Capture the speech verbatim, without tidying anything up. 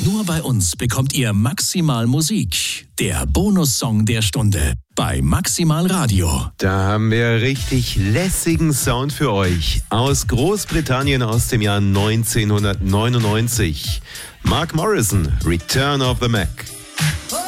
Nur bei uns bekommt ihr Maximal Musik, der Bonussong der Stunde bei Maximal Radio. Da haben wir richtig lässigen Sound für euch aus Großbritannien aus dem Jahr neunzehnhundertneunundneunzig. Mark Morrison, Return of the Mac.